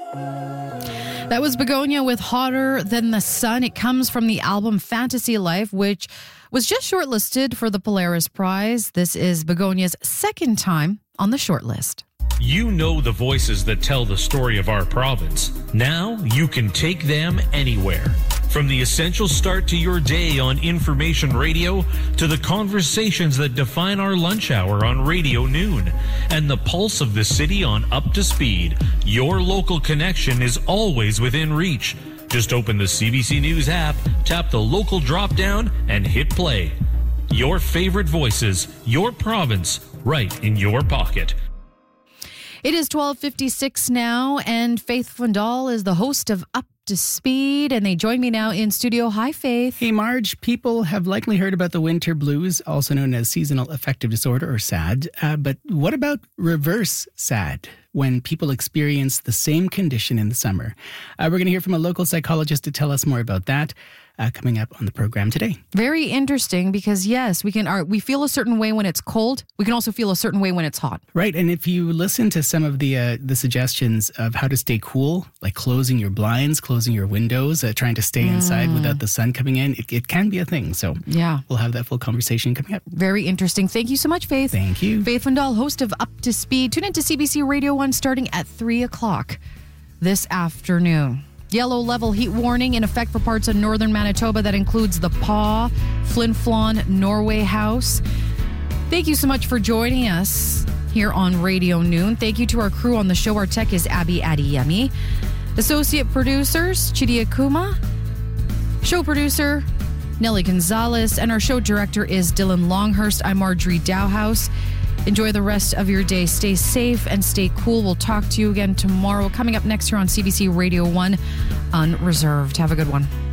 That was Begonia with Hotter Than the Sun. It comes from the album Fantasy Life, which was just shortlisted for the Polaris Prize. This is Begonia's second time on the shortlist. You know the voices that tell the story of our province. Now you can take them anywhere. From the essential start to your day on Information Radio to the conversations that define our lunch hour on Radio Noon and the pulse of the city on Up to Speed, your local connection is always within reach. Just open the CBC News app, tap the local drop-down, and hit play. Your favorite voices, your province, right in your pocket. It is 12:56 now, and Faith Fundal is the host of Up to Speed, and they join me now in studio. Hi, Faith. Hey, Marge. People have likely heard about the winter blues, also known as seasonal affective disorder or SAD. But what about reverse SAD, when people experience the same condition in the summer? We're going to hear from a local psychologist to tell us more about that. Coming up on the program today. Very interesting because, yes, we feel a certain way when it's cold. We can also feel a certain way when it's hot. Right. And if you listen to some of the suggestions of how to stay cool, like closing your blinds, closing your windows, trying to stay inside without the sun coming in, it can be a thing. So yeah, we'll have that full conversation coming up. Very interesting. Thank you so much, Faith. Thank you. Faith Fundal, host of Up to Speed. Tune into CBC Radio 1 starting at 3 o'clock this afternoon. Yellow level heat warning in effect for parts of northern Manitoba. That includes the Paw, Flin Flon, Norway House. Thank you so much for joining us here on Radio Noon. Thank you to our crew on the show. Our tech is Abby Adiyemi. Associate producers, Chidi Akuma. Show producer, Nelly Gonzalez. And our show director is Dylan Longhurst. I'm Marjorie Dowhouse. Enjoy the rest of your day. Stay safe and stay cool. We'll talk to you again tomorrow. Coming up next here on CBC Radio 1 Unreserved. Have a good one.